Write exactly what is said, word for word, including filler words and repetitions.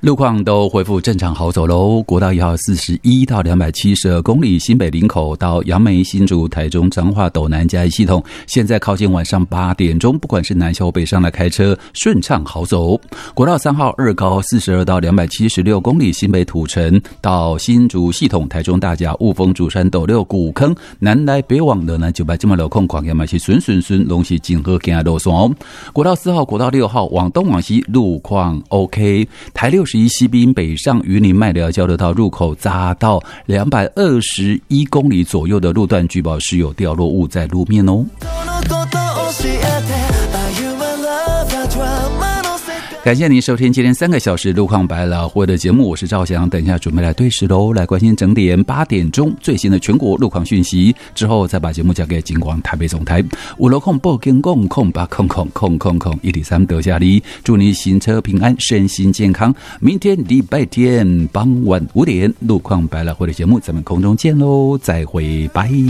路况都恢复正常好走喽。国道一号四十一到两百七十二公里，新北林口到杨梅、新竹、台中、彰化、斗南嘉义系统，现在靠近晚上八点钟，不管是南下或北上来开车，顺畅好走。国道三号二高四十二到两百七十六公里，新北土城到新竹系统，台中大甲、雾峰、竹山、斗六、古坑，南来北往的南九百这么路况况也嘛是顺顺顺，拢是真好行路线哦。国道四号、国道六号往东往西路况 OK， 台六十一西滨北上云林麦寮交流道入口匝道两百二十一公里左右的路段，据报是有掉落物在路面哦。感谢您收听今天三个小时路况百老汇的节目，我是赵翔。等一下准备来对时喽，来关心整点八点钟最新的全国路况讯息，之后再把节目交给金广台北总台。五楼控报跟共控八控控控控控一里三得下里，祝你行车平安，身心健康。明天礼拜天傍晚五点路况百老汇的节目，咱们空中见喽，再会，拜。